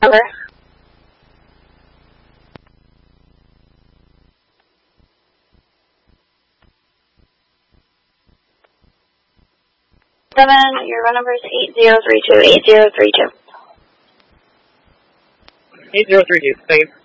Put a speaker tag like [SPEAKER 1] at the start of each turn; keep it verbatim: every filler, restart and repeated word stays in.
[SPEAKER 1] Number. Seven, your run number is eight zero three two, eight zero three two.
[SPEAKER 2] eight zero three two, thank you.